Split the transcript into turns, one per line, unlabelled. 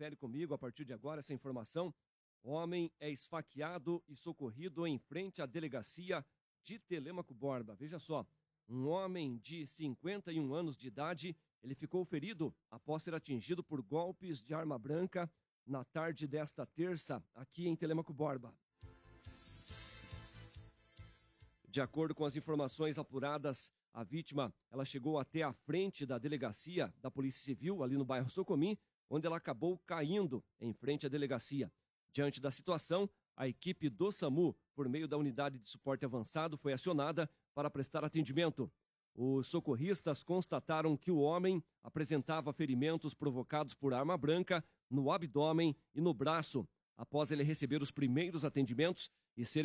confere comigo a partir de agora essa informação. Homem é esfaqueado e socorrido em frente à delegacia de Telêmaco Borba. Veja só, um homem de 51 anos de idade, ele ficou ferido após ser atingido por golpes de arma branca na tarde desta terça, aqui em Telêmaco Borba. De acordo com as informações apuradas, a vítima ela chegou até a frente da delegacia da Polícia Civil, ali no bairro Socomim, onde ela acabou caindo em frente à delegacia. Diante da situação, a equipe do SAMU, por meio da unidade de suporte avançado, foi acionada para prestar atendimento. Os socorristas constataram que o homem apresentava ferimentos provocados por arma branca no abdômen e no braço. Após ele receber os primeiros atendimentos e ser